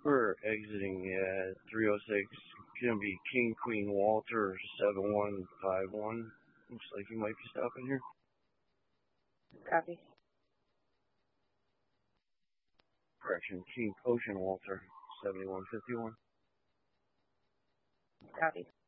We're exiting 306. Gonna be King Queen Walter 7151. Looks like you might be stopping here. Copy. Correction, King Potion Walter 7151. Copy.